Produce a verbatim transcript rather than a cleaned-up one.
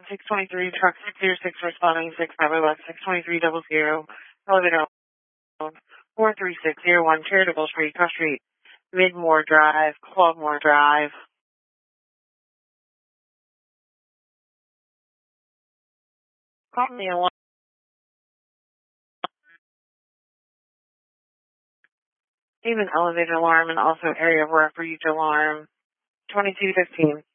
six twenty-three, truck six zero six responding, six five oh left, six twenty-three double zero, elevator on four three six zero one, Charitable Street, Cross Street, Midmore Drive, Clawmore Drive. Call me a one. Even elevator alarm and also area of refuge alarm, twenty-two fifteen.